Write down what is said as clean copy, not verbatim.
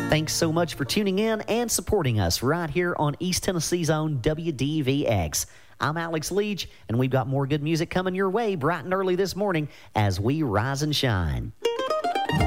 Thanks so much for tuning in and supporting us right here on East Tennessee's own WDVX. I'm Alex Leach, and we've got more good music coming your way bright and early this morning as we rise and shine.